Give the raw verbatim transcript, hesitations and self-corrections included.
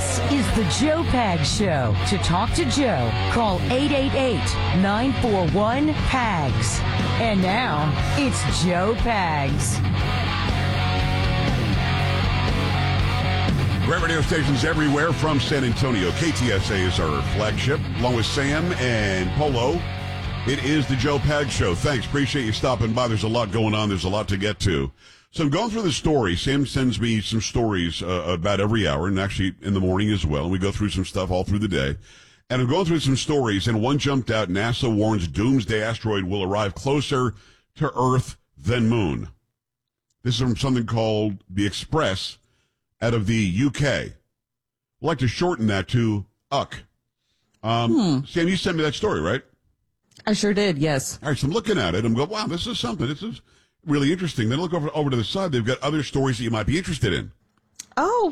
This is the Joe Pags Show. To talk to Joe, call eight eight eight, nine four one, P A G S. And now, it's Joe Pags. Great radio stations everywhere from San Antonio. K T S A is our flagship, along with Sam and Polo. It is the Joe Pags Show. Thanks. Appreciate you stopping by. There's a lot going on. There's a lot to get to. So I'm going through the story. Sam sends me some stories uh, about every hour, and actually in the morning as well. We go through some stuff all through the day. And I'm going through some stories, and one jumped out. NASA warns doomsday asteroid will arrive closer to Earth than Moon. This is from something called The Express out of the U K. I'd like to shorten that to U C. Um, hmm. Sam, you sent me that story, right? I sure did, yes. All right, so I'm looking at it. I'm going, wow, this is something. This is really interesting. Then look over over to the side. They've got other stories that you might be interested in. Oh,